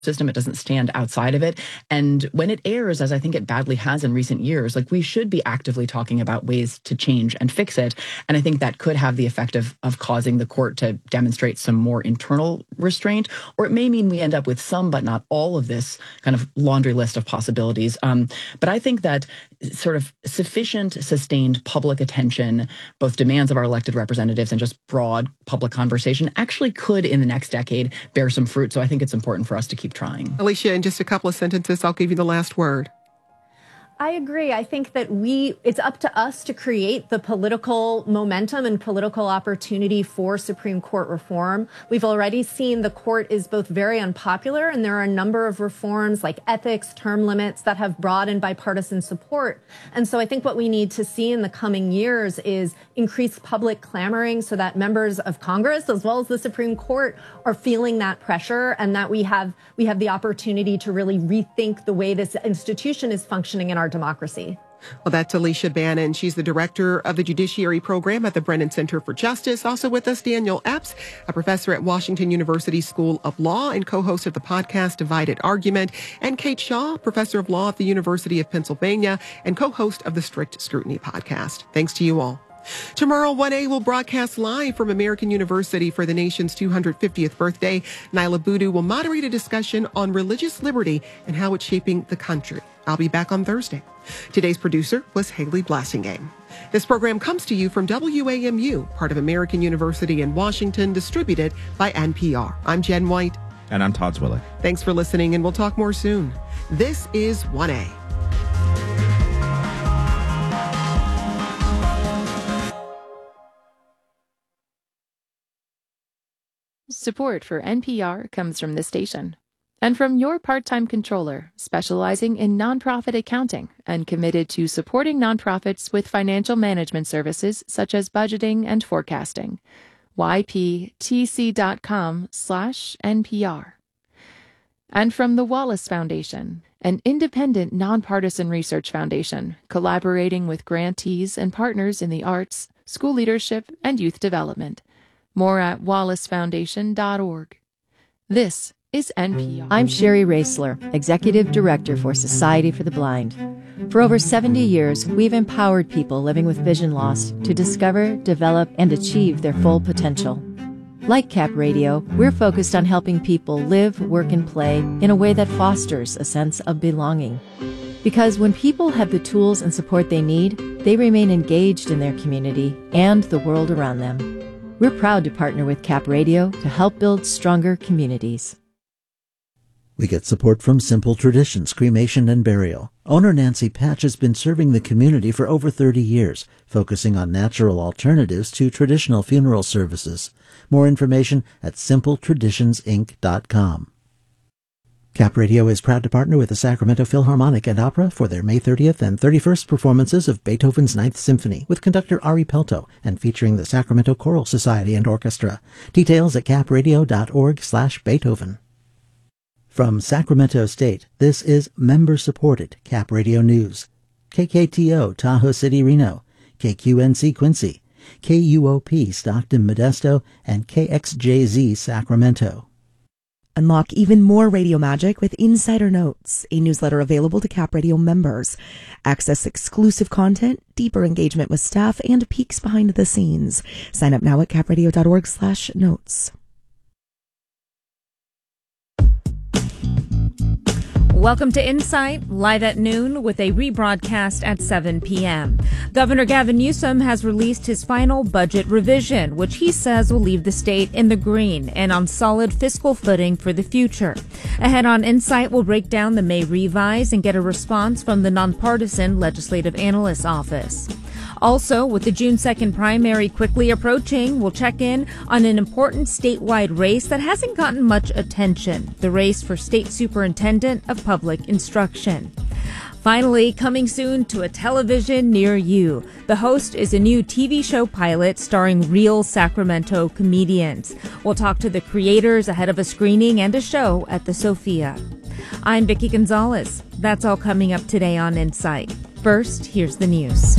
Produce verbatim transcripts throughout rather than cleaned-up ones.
system. It doesn't stand outside of it. And when it airs, as I think it badly has in recent years, like we should be actively talking about ways to change and fix it. And I think that could have the effect of, of causing the court to demonstrate some more internal restraint, or it may mean we end up with some, but not all of this kind of laundry list of possibilities. Um, but I think that sort of sufficient, sustained public attention, both demands of our elected representatives and just broad public conversation, actually could in the next decade bear some fruit. So I think it's important for us to keep trying. Alicia, in just a couple of sentences, I'll give you the last word. I agree. I think that we, it's up to us to create the political momentum and political opportunity for Supreme Court reform. We've already seen the court is both very unpopular, and there are a number of reforms like ethics, term limits that have broad and bipartisan support. And so I think what we need to see in the coming years is increased public clamoring so that members of Congress, as well as the Supreme Court, are feeling that pressure, and that we have, we have the opportunity to really rethink the way this institution is functioning in our democracy. Well, that's Alicia Bannon. She's the director of the Judiciary Program at the Brennan Center for Justice. Also with us, Daniel Epps, a professor at Washington University School of Law and co-host of the podcast Divided Argument, and Kate Shaw, professor of law at the University of Pennsylvania and co-host of the Strict Scrutiny podcast. Thanks to you all. Tomorrow, one A will broadcast live from American University for the nation's two hundred fiftieth birthday. Nyla Boodoo will moderate a discussion on religious liberty and how it's shaping the country. I'll be back on Thursday. Today's producer was Haley Blassingame. This program comes to you from W A M U, part of American University in Washington, distributed by N P R. I'm Jen White. And I'm Todd Zwillig. Thanks for listening, and we'll talk more soon. This is one A. Support for N P R comes from this station and from your part-time controller, specializing in nonprofit accounting and committed to supporting nonprofits with financial management services such as budgeting and forecasting. Y P T C dot com slash N P R. And from the Wallace Foundation, an independent nonpartisan research foundation collaborating with grantees and partners in the arts, school leadership, and youth development. More at wallace foundation dot org. This is N P R. I'm Sherry Raisler, Executive Director for Society for the Blind. For over seventy years, we've empowered people living with vision loss to discover, develop, and achieve their full potential. Like Cap Radio, we're focused on helping people live, work, and play in a way that fosters a sense of belonging. Because when people have the tools and support they need, they remain engaged in their community and the world around them. We're proud to partner with Cap Radio to help build stronger communities. We get support from Simple Traditions Cremation and Burial. Owner Nancy Patch has been serving the community for over thirty years, focusing on natural alternatives to traditional funeral services. More information at simple traditions inc dot com. Cap Radio is proud to partner with the Sacramento Philharmonic and Opera for their May thirtieth and thirty-first performances of Beethoven's Ninth Symphony with conductor Ari Pelto and featuring the Sacramento Choral Society and Orchestra. Details at capradio dot org slash Beethoven. From Sacramento State, this is member-supported Cap Radio News. K K T O Tahoe City, Reno, K Q N C Quincy, K U O P Stockton, Modesto, and K X J Z Sacramento. Unlock even more radio magic with Insider Notes, a newsletter available to Cap Radio members. Access exclusive content, deeper engagement with staff, and peeks behind the scenes. Sign up now at capradio dot org slash notes. Welcome to Insight, live at noon with a rebroadcast at seven p.m. Governor Gavin Newsom has released his final budget revision, which he says will leave the state in the green and on solid fiscal footing for the future. Ahead on Insight, we'll break down the May revise and get a response from the nonpartisan Legislative Analyst's Office. Also, with the June second primary quickly approaching, we'll check in on an important statewide race that hasn't gotten much attention, the race for State Superintendent of Public Instruction. Finally, coming soon to a television near you. The Host is a new T V show pilot starring real Sacramento comedians. We'll talk to the creators ahead of a screening and a show at the Sophia. I'm Vicki Gonzalez. That's all coming up today on Insight. First, here's the news.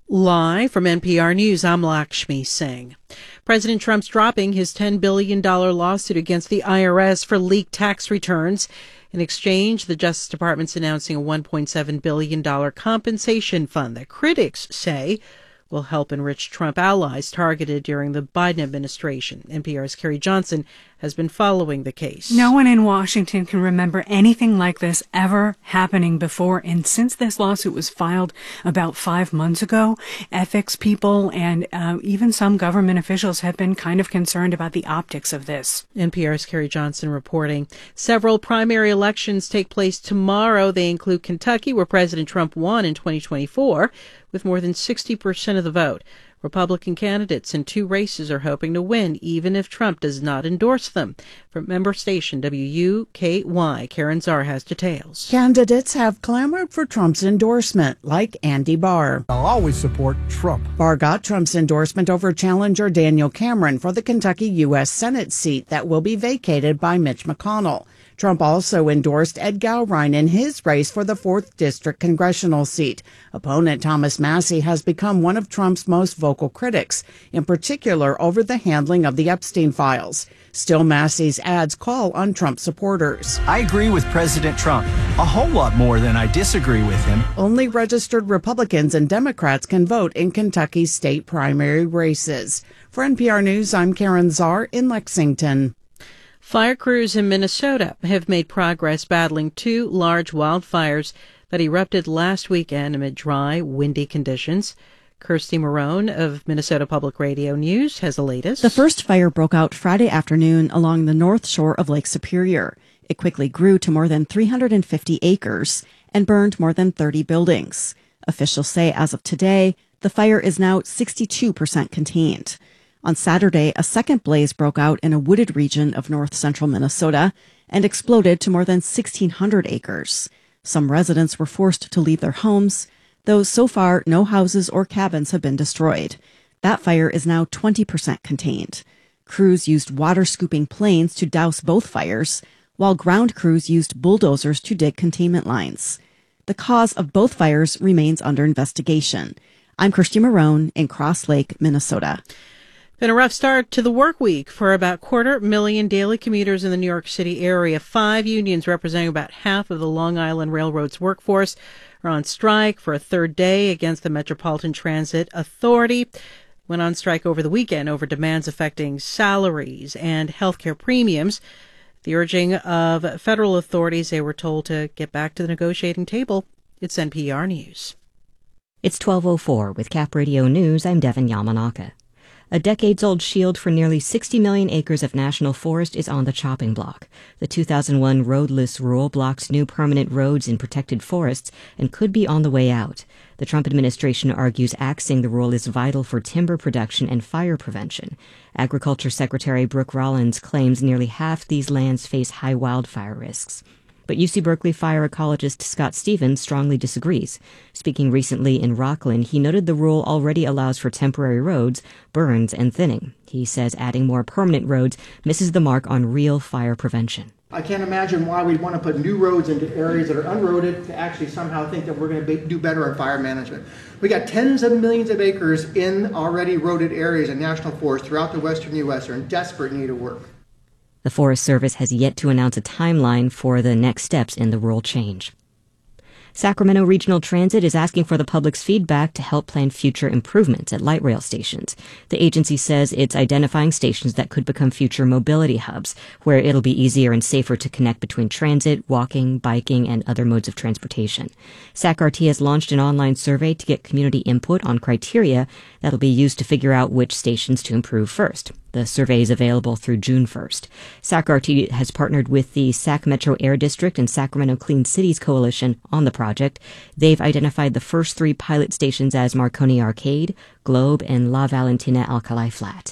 Live from N P R News, I'm Lakshmi Singh. President Trump's dropping his ten billion dollars lawsuit against the I R S for leaked tax returns. In exchange, the Justice Department's announcing a one point seven billion dollars compensation fund that critics say will help enrich Trump allies targeted during the Biden administration. N P R's Carrie Johnson has been following the case. No one in Washington can remember anything like this ever happening before. And since this lawsuit was filed about five months ago, ethics people and uh, even some government officials have been kind of concerned about the optics of this. N P R's Carrie Johnson reporting. Several primary elections take place tomorrow. They include Kentucky, where President Trump won in twenty twenty-four with more than sixty percent of the vote. Republican candidates in two races are hoping to win, even if Trump does not endorse them. From member station W U K Y, Karen Czar has details. Candidates have clamored for Trump's endorsement, like Andy Barr. I'll always support Trump. Barr got Trump's endorsement over challenger Daniel Cameron for the Kentucky U S Senate seat that will be vacated by Mitch McConnell. Trump also endorsed Ed Gowrine in his race for the fourth District congressional seat. Opponent Thomas Massie has become one of Trump's most vocal critics, in particular over the handling of the Epstein files. Still, Massie's ads call on Trump supporters. I agree with President Trump a whole lot more than I disagree with him. Only registered Republicans and Democrats can vote in Kentucky's state primary races. For N P R News, I'm Karen Czar in Lexington. Fire crews in Minnesota have made progress battling two large wildfires that erupted last weekend amid dry, windy conditions. Kirsty Marone of Minnesota Public Radio News has the latest. The first fire broke out Friday afternoon along the north shore of Lake Superior. It quickly grew to more than three hundred fifty acres and burned more than thirty buildings. Officials say as of today, the fire is now sixty-two percent contained. On Saturday, a second blaze broke out in a wooded region of north central Minnesota and exploded to more than sixteen hundred acres. Some residents were forced to leave their homes, though so far no houses or cabins have been destroyed. That fire is now twenty percent contained. Crews used water scooping planes to douse both fires, while ground crews used bulldozers to dig containment lines. The cause of both fires remains under investigation. I'm Kirsty Marone in Cross Lake, Minnesota. Been a rough start to the work week for about quarter million daily commuters in the New York City area. Five unions representing about half of the Long Island Railroad's workforce are on strike for a third day against the Metropolitan Transit Authority. Went on strike over the weekend over demands affecting salaries and healthcare premiums. The urging of federal authorities, they were told to get back to the negotiating table. It's N P R News. It's twelve oh four with Cap Radio News. I'm Devin Yamanaka. A decades-old shield for nearly sixty million acres of national forest is on the chopping block. The two thousand one roadless rule blocks new permanent roads in protected forests and could be on the way out. The Trump administration argues axing the rule is vital for timber production and fire prevention. Agriculture Secretary Brooke Rollins claims nearly half these lands face high wildfire risks. But U C Berkeley fire ecologist Scott Stevens strongly disagrees. Speaking recently in Rockland, he noted the rule already allows for temporary roads, burns, and thinning. He says adding more permanent roads misses the mark on real fire prevention. I can't imagine why we'd want to put new roads into areas that are unroaded to actually somehow think that we're going to be, do better on fire management. We got tens of millions of acres in already roaded areas in national forests throughout the western U S are in desperate need of work. The Forest Service has yet to announce a timeline for the next steps in the rule change. Sacramento Regional Transit is asking for the public's feedback to help plan future improvements at light rail stations. The agency says it's identifying stations that could become future mobility hubs, where it'll be easier and safer to connect between transit, walking, biking, and other modes of transportation. SacRT has launched an online survey to get community input on criteria that'll be used to figure out which stations to improve first. The survey is available through June first. SacRT has partnered with the Sac Metro Air District and Sacramento Clean Cities Coalition on the project. They've identified the first three pilot stations as Marconi Arcade, Globe, and La Valentina Alcali Flat.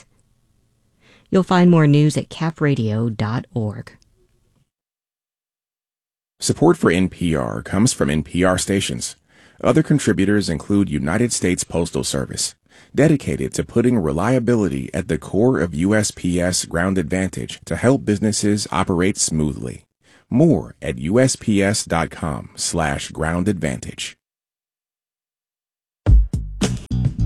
You'll find more news at cap radio dot org. Support for N P R comes from N P R stations. Other contributors include United States Postal Service, dedicated to putting reliability at the core of U S P S Ground Advantage to help businesses operate smoothly. More at U S P S dot com slash ground advantage.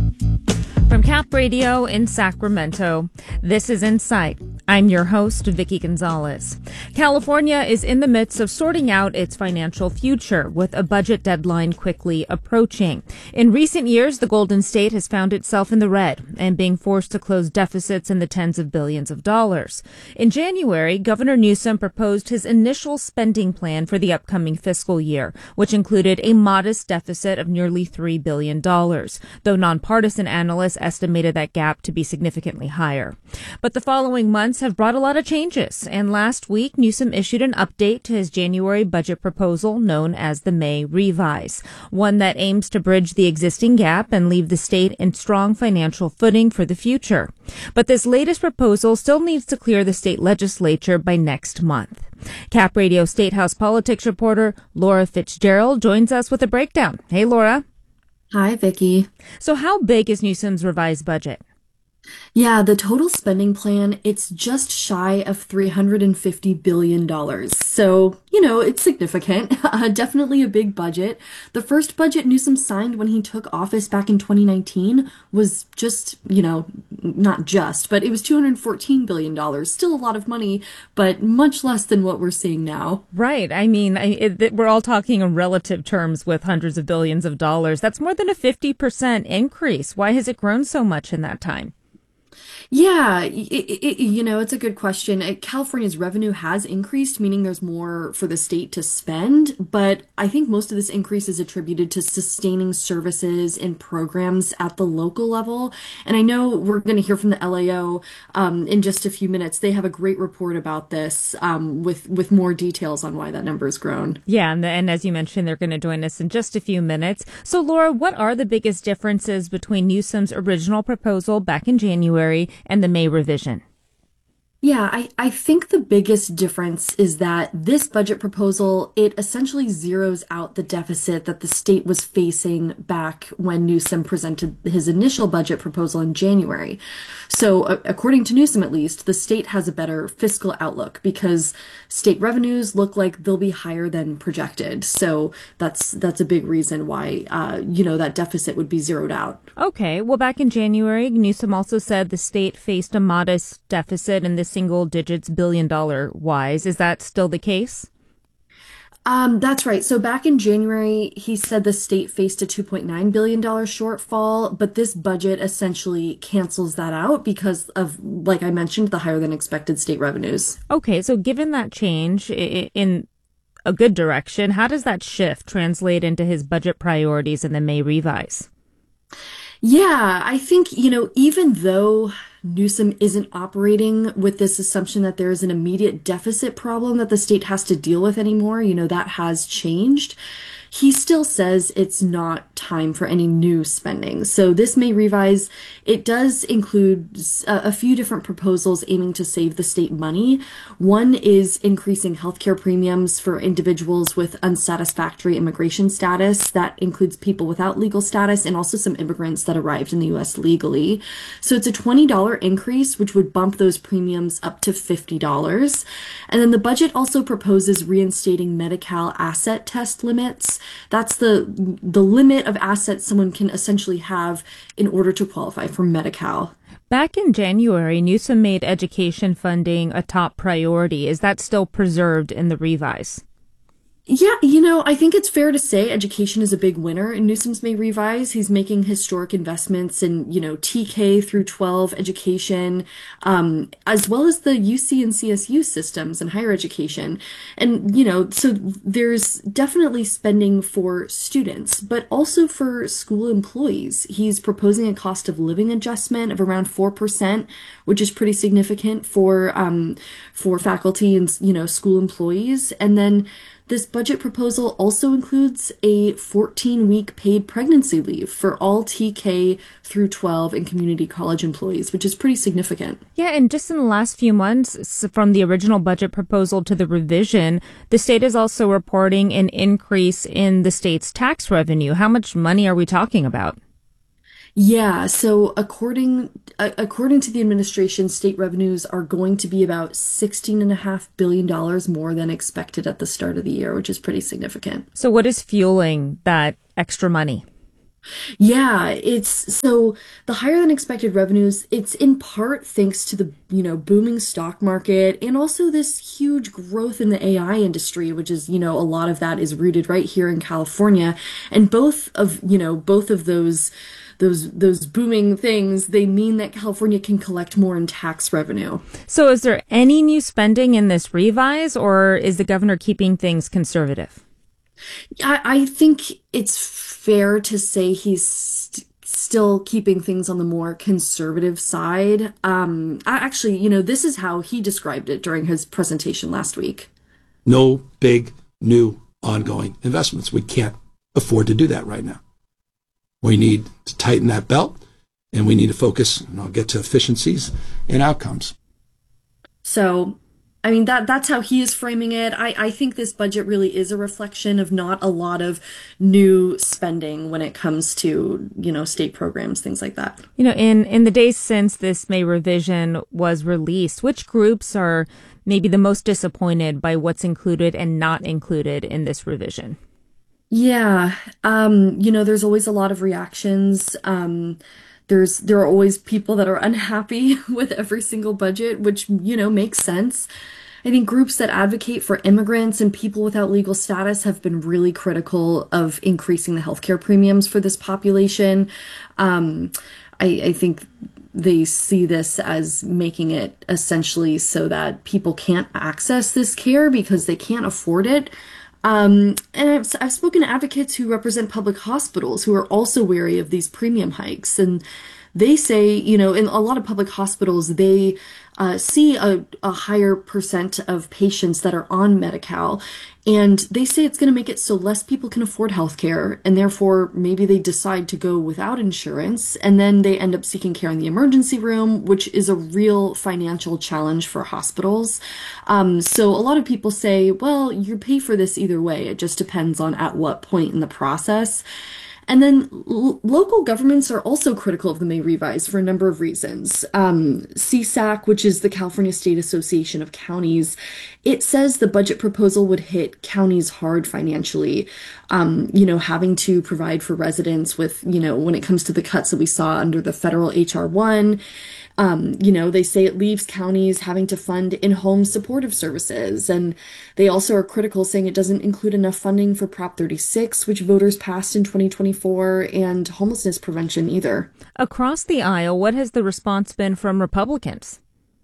Cap Radio in Sacramento. This is Insight. I'm your host, Vicki Gonzalez. California is in the midst of sorting out its financial future, with a budget deadline quickly approaching. In recent years, the Golden State has found itself in the red and being forced to close deficits in the tens of billions of dollars. In January, Governor Newsom proposed his initial spending plan for the upcoming fiscal year, which included a modest deficit of nearly three billion dollars, though nonpartisan analysts estimated that gap to be significantly higher. But the following months have brought a lot of changes, and last week Newsom issued an update to his January budget proposal known as the May Revise, one that aims to bridge the existing gap and leave the state in strong financial footing for the future. But this latest proposal still needs to clear the state legislature by next month. Cap Radio State House politics reporter Laura Fitzgerald joins us with a breakdown. Hey, Laura. Hi, Vicki. So how big is Newsom's revised budget? Yeah, the total spending plan, it's just shy of three hundred fifty billion dollars. So, you know, it's significant. Uh, definitely a big budget. The first budget Newsom signed when he took office back in twenty nineteen was just, you know, not just, but it was two hundred fourteen billion dollars. Still a lot of money, but much less than what we're seeing now. Right. I mean, I, it, we're all talking in relative terms with hundreds of billions of dollars. That's more than a fifty percent increase. Why has it grown so much in that time? Yeah, it, it, you know, it's a good question. California's revenue has increased, meaning there's more for the state to spend. But I think most of this increase is attributed to sustaining services and programs at the local level. And I know we're going to hear from the L A O um, in just a few minutes. They have a great report about this um, with, with more details on why that number has grown. Yeah, and, the, and as you mentioned, they're going to join us in just a few minutes. So, Laura, what are the biggest differences between Newsom's original proposal back in January and the May revision? Yeah, I, I think the biggest difference is that this budget proposal, it essentially zeroes out the deficit that the state was facing back when Newsom presented his initial budget proposal in January. So uh, according to Newsom, at least, the state has a better fiscal outlook because state revenues look like they'll be higher than projected. So that's that's a big reason why, uh, you know, that deficit would be zeroed out. Okay. Well, back in January, Newsom also said the state faced a modest deficit in the single digits billion dollar wise. Is that still the case? Um, that's right. So back in January, he said the state faced a two point nine billion dollars shortfall, but this budget essentially cancels that out because of, like I mentioned, the higher than expected state revenues. Okay. So given that change in a good direction, how does that shift translate into his budget priorities in the May Revise? Yeah, I think, you know, even though Newsom isn't operating with this assumption that there is an immediate deficit problem that the state has to deal with anymore, you know, that has changed. He still says it's not time for any new spending. So this May Revise, it does include a, a few different proposals aiming to save the state money. One is increasing healthcare premiums for individuals with unsatisfactory immigration status. That includes people without legal status and also some immigrants that arrived in the U S legally. So it's a twenty dollars increase, which would bump those premiums up to fifty dollars. And then the budget also proposes reinstating Medi-Cal asset test limits. That's the the limit of assets someone can essentially have in order to qualify for Medi-Cal. Back in January, Newsom made education funding a top priority. Is that still preserved in the Revise? Yeah, you know, I think it's fair to say education is a big winner in Newsom's May Revise. He's making historic investments in, you know, T K through twelve education, um, as well as the U C and C S U systems and higher education. And, you know, so there's definitely spending for students, but also for school employees. He's proposing a cost of living adjustment of around four percent, which is pretty significant for, um, for faculty and, you know, school employees. And then this budget proposal also includes a fourteen-week paid pregnancy leave for all T K through twelve and community college employees, which is pretty significant. Yeah, and just in the last few months, from the original budget proposal to the revision, the state is also reporting an increase in the state's tax revenue. How much money are we talking about? Yeah, so according uh, according to the administration, state revenues are going to be about sixteen point five billion dollars more than expected at the start of the year, which is pretty significant. So what is fueling that extra money? Yeah, it's so the higher than expected revenues, it's in part thanks to the, you know, booming stock market and also this huge growth in the A I industry, which is, you know, a lot of that is rooted right here in California. And both of, you know, both of those those those booming things, they mean that California can collect more in tax revenue. So is there any new spending in this revise, or is the governor keeping things conservative? I, I think it's fair to say he's st- still keeping things on the more conservative side. Um, I, actually, you know, this is how he described it during his presentation last week. No big, new, ongoing investments. We can't afford to do that right now. We need to tighten that belt, and we need to focus, and I'll get to efficiencies and outcomes. So, I mean, that that's how he is framing it. I, I think this budget really is a reflection of not a lot of new spending when it comes to, you know, state programs, things like that. You know, in, in the days since this May revision was released, which groups are maybe the most disappointed by what's included and not included in this revision? Yeah, um, you know, there's always a lot of reactions. Um, There's there are always people that are unhappy with every single budget, which, you know, makes sense. I think groups that advocate for immigrants and people without legal status have been really critical of increasing the healthcare premiums for this population. Um, I, I think they see this as making it essentially so that people can't access this care because they can't afford it. Um, and I've, I've spoken to advocates who represent public hospitals who are also wary of these premium hikes. And they say, you know, in a lot of public hospitals, they uh, see a, a higher percent of patients that are on Medi-Cal. And they say it's going to make it so less people can afford healthcare. And therefore, maybe they decide to go without insurance. And then they end up seeking care in the emergency room, which is a real financial challenge for hospitals. Um, so a lot of people say, well, you pay for this either way. It just depends on at what point in the process. And then l- local governments are also critical of the May revise for a number of reasons. Um, C S A C, which is the California State Association of Counties, it says the budget proposal would hit counties hard financially, um, you know, having to provide for residents with, you know, when it comes to the cuts that we saw under the federal H R one. Um, you know, they say it leaves counties having to fund in-home supportive services. And they also are critical, saying it doesn't include enough funding for Prop thirty-six, which voters passed in twenty twenty-four, and homelessness prevention either. Across the aisle, what has the response been from Republicans?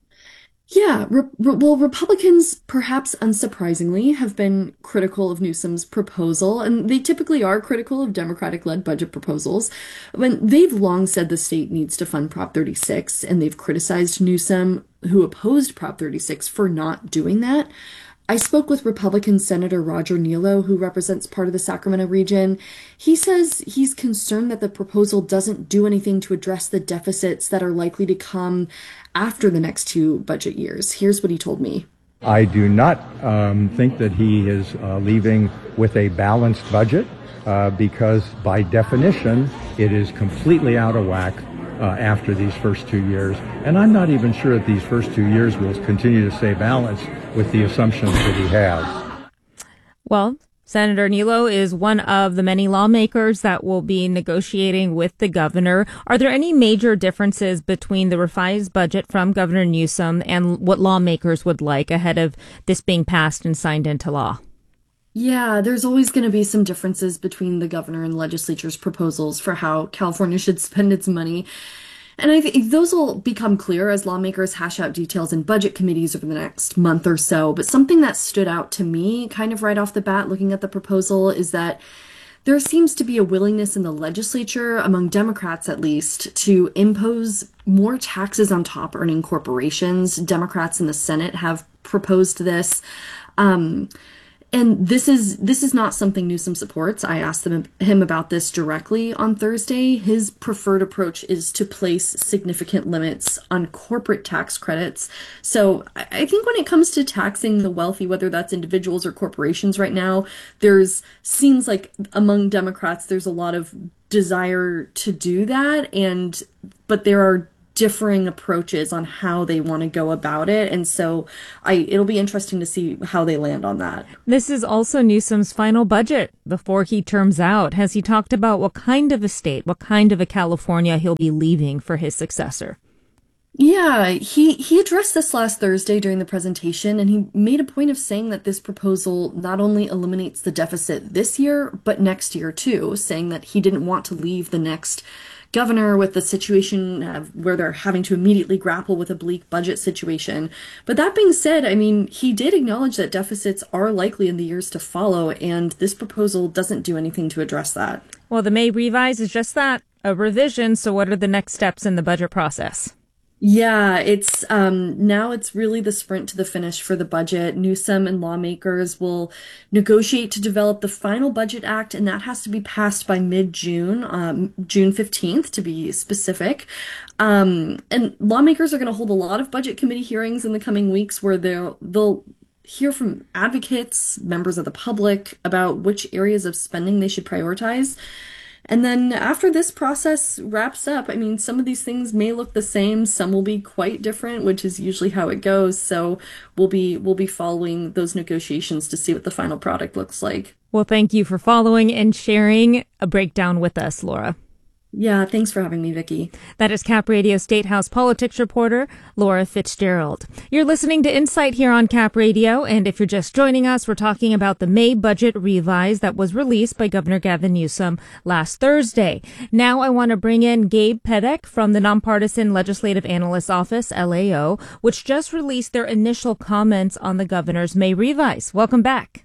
Yeah, re- re- well, Republicans, perhaps unsurprisingly, have been critical of Newsom's proposal, and they typically are critical of Democratic-led budget proposals. When they've long said the state needs to fund Prop thirty-six, and they've criticized Newsom, who opposed Prop thirty-six, for not doing that. I spoke with Republican Senator Roger Nielo, who represents part of the Sacramento region. He says he's concerned that the proposal doesn't do anything to address the deficits that are likely to come after the next two budget years. Here's what he told me. I do not um, think that he is uh, leaving with a balanced budget uh, because by definition, it is completely out of whack uh, after these first two years. And I'm not even sure that these first two years will continue to stay balanced with the assumptions that he has. Well, Senator Nielo is one of the many lawmakers that will be negotiating with the governor. Are there any major differences between the revised budget from Governor Newsom and what lawmakers would like ahead of this being passed and signed into law? Yeah, there's always going to be some differences between the governor and the legislature's proposals for how California should spend its money. And I think those will become clear as lawmakers hash out details in budget committees over the next month or so. But something that stood out to me kind of right off the bat looking at the proposal is that there seems to be a willingness in the legislature, among Democrats at least, to impose more taxes on top earning corporations. Democrats in the Senate have proposed this. Um, And this is this is not something Newsom supports. I asked them, him about this directly on Thursday. His preferred approach is to place significant limits on corporate tax credits. So I think when it comes to taxing the wealthy, whether that's individuals or corporations right now, there's seems like among Democrats, there's a lot of desire to do that. And but there are differing approaches on how they want to go about it. And so I it'll be interesting to see how they land on that. This is also Newsom's final budget before he terms out. Has he talked about what kind of a state, what kind of a California he'll be leaving for his successor? Yeah, he, he addressed this last Thursday during the presentation, and he made a point of saying that this proposal not only eliminates the deficit this year, but next year too, saying that he didn't want to leave the next governor with the situation of where they're having to immediately grapple with a bleak budget situation. But that being said, I mean, he did acknowledge that deficits are likely in the years to follow, and this proposal doesn't do anything to address that. Well, the May revise is just that, a revision. So what are the next steps in the budget process? Yeah, it's um, now it's really the sprint to the finish for the budget. Newsom and lawmakers will negotiate to develop the final budget act, and that has to be passed by mid-June, um, June fifteenth to be specific. Um, and lawmakers are going to hold a lot of budget committee hearings in the coming weeks where they'll, they'll hear from advocates, members of the public about which areas of spending they should prioritize. And then after this process wraps up, I mean, some of these things may look the same, some will be quite different, which is usually how it goes. So we'll be we'll be following those negotiations to see what the final product looks like. Well, thank you for following and sharing a breakdown with us, Laura. Yeah, thanks for having me, Vicki. That is Cap Radio State House politics reporter Laura Fitzgerald. You're listening to Insight here on Cap Radio, and if you're just joining us, we're talking about the May budget revise that was released by Governor Gavin Newsom last Thursday. Now I want to bring in Gabe Pedek from the Nonpartisan Legislative Analyst Office, L A O, which just released their initial comments on the governor's May revise. Welcome back.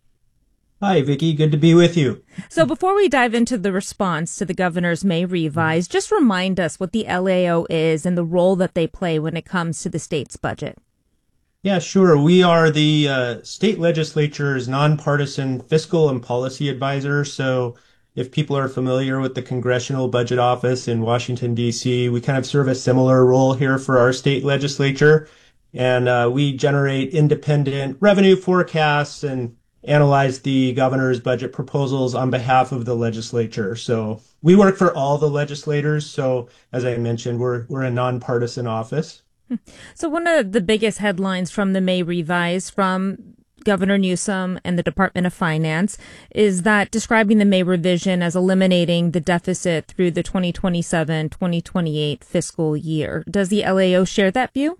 Hi, Vicki. Good to be with you. So before we dive into the response to the governor's May revise, just remind us what the L A O is and the role that they play when it comes to the state's budget. Yeah, sure. We are the uh, state legislature's nonpartisan fiscal and policy advisor. So if people are familiar with the Congressional Budget Office in Washington, D C, we kind of serve a similar role here for our state legislature. And uh, we generate independent revenue forecasts and analyze the governor's budget proposals on behalf of the legislature. So we work for all the legislators. So as I mentioned, we're we're a nonpartisan office. So one of the biggest headlines from the May revise from Governor Newsom and the Department of Finance is that describing the May revision as eliminating the deficit through the twenty twenty-seven twenty twenty-eight fiscal year. Does the L A O share that view?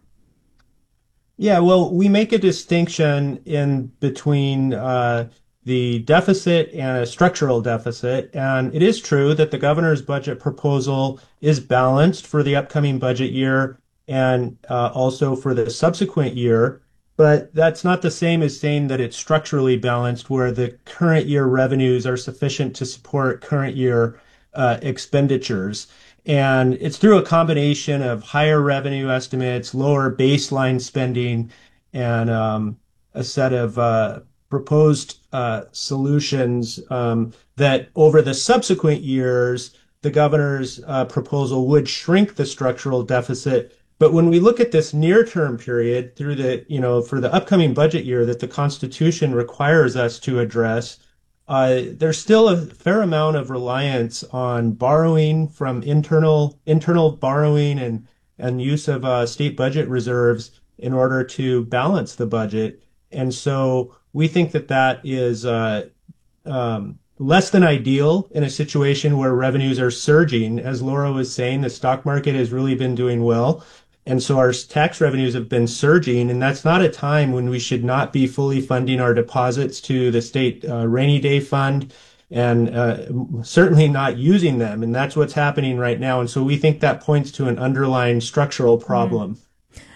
Yeah, well, we make a distinction in between uh, the deficit and a structural deficit. And it is true that the governor's budget proposal is balanced for the upcoming budget year and uh, also for the subsequent year. But that's not the same as saying that it's structurally balanced, where the current year revenues are sufficient to support current year uh, expenditures. And it's through a combination of higher revenue estimates, lower baseline spending, and um, a set of uh, proposed uh, solutions um, that over the subsequent years, the governor's uh, proposal would shrink the structural deficit. But when we look at this near-term period through the, you know, for the upcoming budget year that the Constitution requires us to address, Uh, there's still a fair amount of reliance on borrowing from internal internal borrowing and, and use of uh, state budget reserves in order to balance the budget. And so we think that that is uh, um, less than ideal in a situation where revenues are surging. As Laura was saying, the stock market has really been doing well. And so our tax revenues have been surging, and that's not a time when we should not be fully funding our deposits to the state uh, rainy day fund and uh, certainly not using them. And that's what's happening right now. And so we think that points to an underlying structural problem. Mm.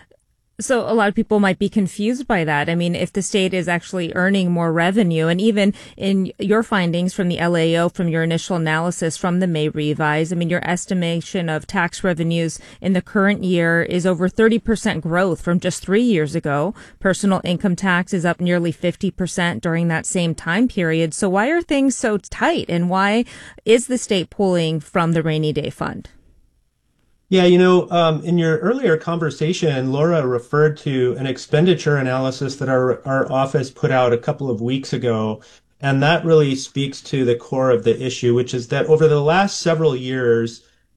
So a lot of people might be confused by that. I mean, if the state is actually earning more revenue, and even in your findings from the L A O, from your initial analysis from the May revise, I mean, your estimation of tax revenues in the current year is over thirty percent growth from just three years ago. Personal income tax is up nearly fifty percent during that same time period. So why are things so tight, and why is the state pulling from the rainy day fund? Yeah, you know, um, in your earlier conversation, Laura referred to an expenditure analysis that our our office put out a couple of weeks ago. And that really speaks to the core of the issue, which is that over the last several years,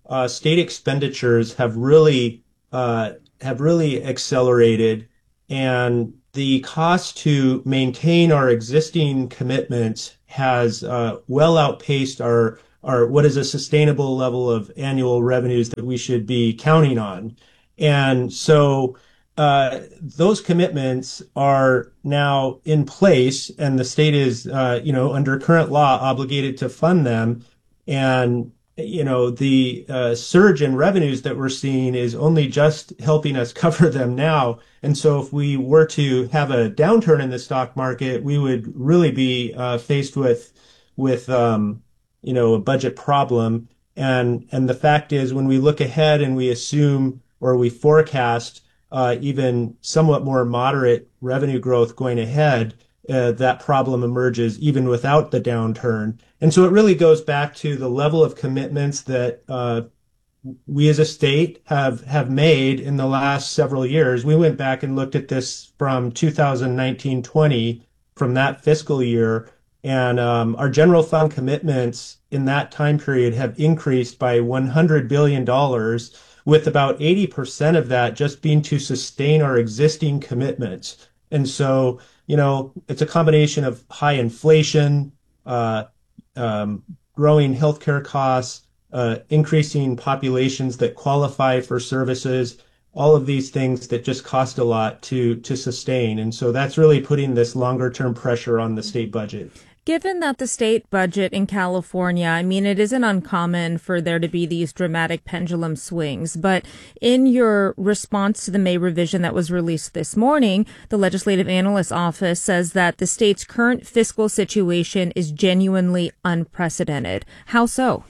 uh, state expenditures have really uh, have really accelerated, and the cost to maintain our existing commitments has uh, well outpaced our our what is a sustainable level of annual revenues that we should be counting on. And so uh, those commitments are now in place, and the state is, uh, you know, under current law obligated to fund them. And, you know, the uh, surge in revenues that we're seeing is only just helping us cover them now. And so if we were to have a downturn in the stock market, we would really be uh, faced with, with, um, you know, a budget problem. And, and the fact is, when we look ahead and we assume or we forecast uh, even somewhat more moderate revenue growth going ahead, uh, that problem emerges even without the downturn. And so it really goes back to the level of commitments that uh, we as a state have have made in the last several years. We went back and looked at this from two thousand nineteen twenty, from that fiscal year, and um, our general fund commitments in that time period have increased by one hundred billion dollars, with about eighty percent of that just being to sustain our existing commitments. And so, you know, it's a combination of high inflation, uh, um, growing healthcare costs, uh, increasing populations that qualify for services, all of these things that just cost a lot to, to sustain. And so that's really putting this longer term pressure on the state budget. Given that the state budget in California, I mean, it isn't uncommon for there to be these dramatic pendulum swings. But in your response to the May revision that was released this morning, the Legislative Analyst's Office says that the state's current fiscal situation is genuinely unprecedented. How so?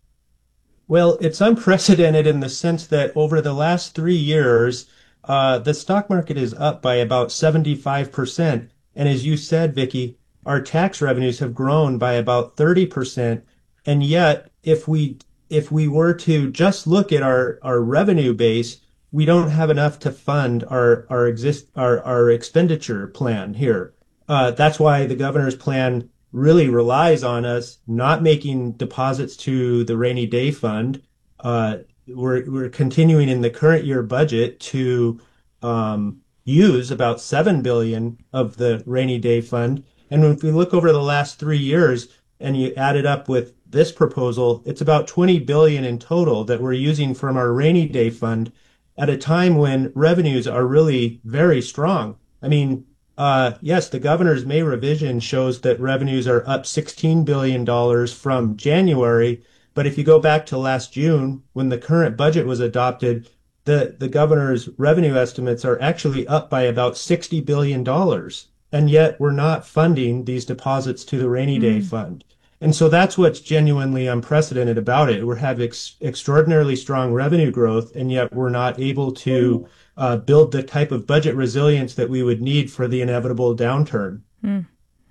Well, it's unprecedented in the sense that over the last three years, uh, the stock market is up by about seventy-five percent. And as you said, Vicki, our tax revenues have grown by about thirty percent. And yet, if we if we were to just look at our, our revenue base, we don't have enough to fund our our exist our, our expenditure plan here. Uh, that's why the governor's plan really relies on us not making deposits to the rainy day fund. Uh, we're we're continuing in the current year budget to um, use about seven billion dollars of the rainy day fund. And if we look over the last three years and you add it up with this proposal, it's about twenty billion dollars in total that we're using from our rainy day fund at a time when revenues are really very strong. I mean, uh, yes, the governor's May revision shows that revenues are up sixteen billion dollars from January. But if you go back to last June, when the current budget was adopted, the, the governor's revenue estimates are actually up by about sixty billion dollars. And yet we're not funding these deposits to the rainy day mm. fund. And so that's what's genuinely unprecedented about it. We're having ex- extraordinarily strong revenue growth, and yet we're not able to uh, build the type of budget resilience that we would need for the inevitable downturn. Mm.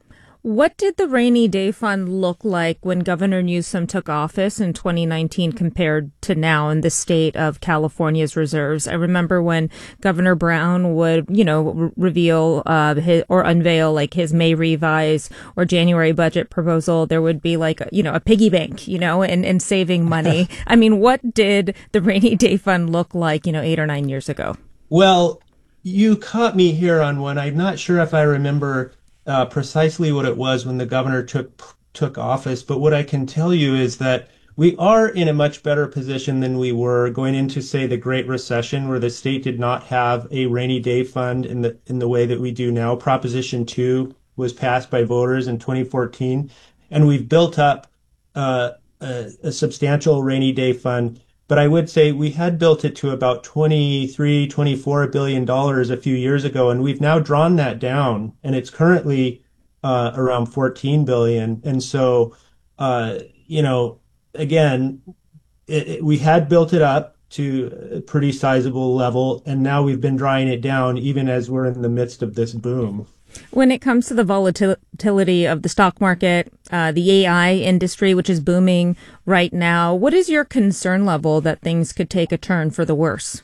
What did the rainy day fund look like when Governor Newsom took office in twenty nineteen compared to now in the state of California's reserves? I remember when Governor Brown would, you know, re- reveal uh, his, or unveil like his May revise or January budget proposal, there would be like, you know, a piggy bank, you know, and, and saving money. I mean, what did the rainy day fund look like, you know, eight or nine years ago? Well, you caught me here on one. I'm not sure if I remember Uh, precisely what it was when the governor took took office, but what I can tell you is that we are in a much better position than we were going into, say, the Great Recession, where the state did not have a rainy day fund in the in the way that we do now. Proposition two was passed by voters in twenty fourteen, and we've built up uh, a, a substantial rainy day fund. But I would say we had built it to about twenty-three, twenty-four billion dollars a few years ago, and we've now drawn that down, and it's currently uh, around fourteen billion. And so, uh, you know, again, it, it, we had built it up to a pretty sizable level, and now we've been drawing it down, even as we're in the midst of this boom. When it comes to the volatility of the stock market, uh, the A I industry, which is booming right now, what is your concern level that things could take a turn for the worse?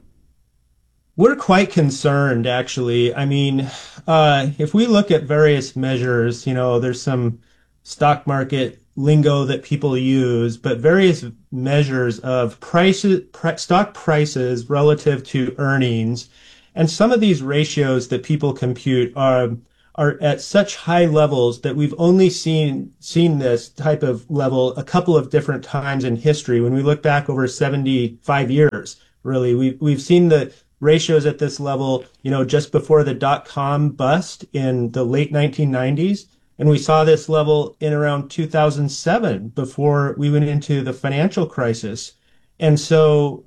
We're quite concerned, actually. I mean, uh, if we look at various measures, you know, there's some stock market lingo that people use, but various measures of prices, pr- stock prices relative to earnings. And some of these ratios that people compute are are at such high levels that we've only seen seen this type of level a couple of different times in history. When we look back over seventy-five years, really, we we've seen the ratios at this level, you know, just before the dot-com bust in the late nineteen nineties. And we saw this level in around two thousand seven before we went into the financial crisis. And so,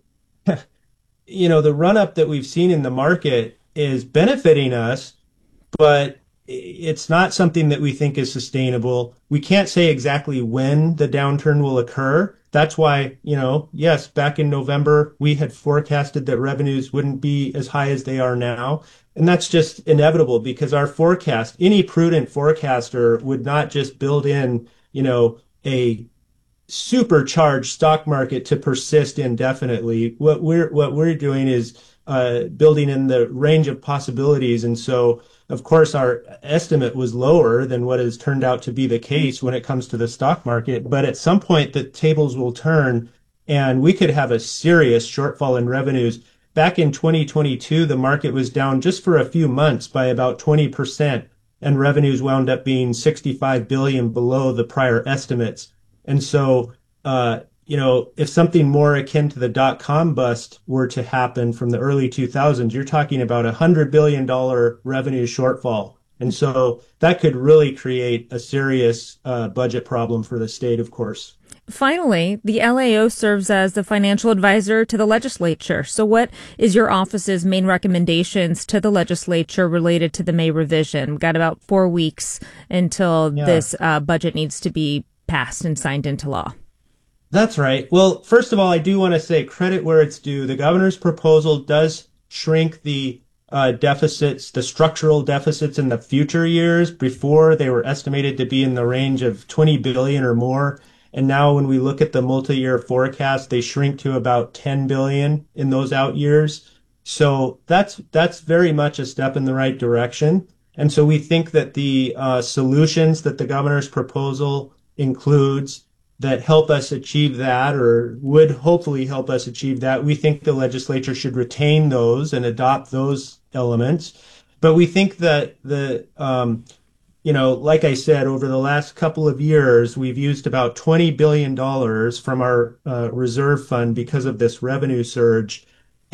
you know, the run-up that we've seen in the market is benefiting us, but it's not something that we think is sustainable. We can't say exactly when the downturn will occur. That's why, you know, yes, back in November, we had forecasted that revenues wouldn't be as high as they are now. And that's just inevitable because our forecast, any prudent forecaster would not just build in, you know, a supercharged stock market to persist indefinitely. What we're, what we're doing is uh, building in the range of possibilities. And so, of course, our estimate was lower than what has turned out to be the case when it comes to the stock market. But at some point, the tables will turn and we could have a serious shortfall in revenues. Back in twenty twenty-two, the market was down just for a few months by about twenty percent, and revenues wound up being sixty-five billion dollars below the prior estimates. And so, uh, you know, if something more akin to the dot-com bust were to happen from the early two thousands, you're talking about a one hundred billion dollars revenue shortfall. And so that could really create a serious uh, budget problem for the state, of course. Finally, the L A O serves as the financial advisor to the legislature. So what is your office's main recommendations to the legislature related to the May revision? We've got about four weeks until yeah. this uh, budget needs to be passed and signed into law. That's right. Well, first of all, I do want to say credit where it's due. The governor's proposal does shrink the uh, deficits, the structural deficits in the future years. Before, they were estimated to be in the range of twenty billion dollars or more. And now when we look at the multi-year forecast, they shrink to about ten billion dollars in those out years. So that's that's very much a step in the right direction. And so we think that the uh, solutions that the governor's proposal includes that help us achieve that, or would hopefully help us achieve that, we think the legislature should retain those and adopt those elements. But we think that the um, You know, like I said, over the last couple of years, we've used about twenty billion dollars from our uh, reserve fund because of this revenue surge.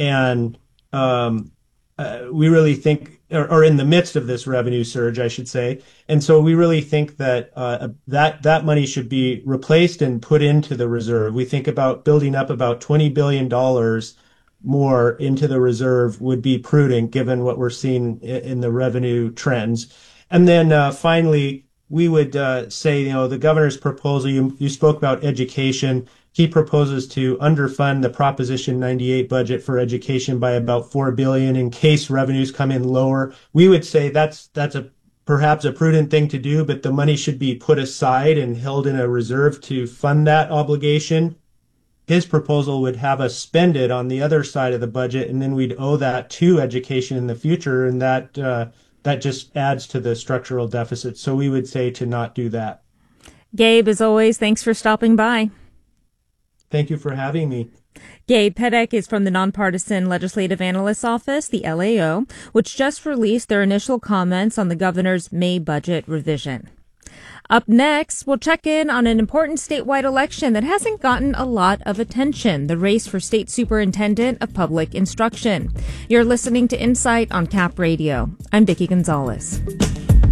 And um, uh, we really think, or, or in the midst of this revenue surge, I should say. And so we really think that uh, that that money should be replaced and put into the reserve. We think about building up about twenty billion dollars more into the reserve would be prudent given what we're seeing in, in the revenue trends. And then uh, finally, we would uh, say, you know, the governor's proposal, you, you spoke about education. He proposes to underfund the Proposition ninety-eight budget for education by about four billion dollars in case revenues come in lower. We would say that's that's a perhaps a prudent thing to do, but the money should be put aside and held in a reserve to fund that obligation. His proposal would have us spend it on the other side of the budget, and then we'd owe that to education in the future, and that uh, that just adds to the structural deficit. So we would say to not do that. Gabe, as always, thanks for stopping by. Thank you for having me. Gabe Pedek is from the Nonpartisan Legislative Analyst's Office, the L A O, which just released their initial comments on the governor's May budget revision. Up next, we'll check in on an important statewide election that hasn't gotten a lot of attention, the race for State Superintendent of Public Instruction. You're listening to Insight on Cap Radio. I'm Vicki Gonzalez.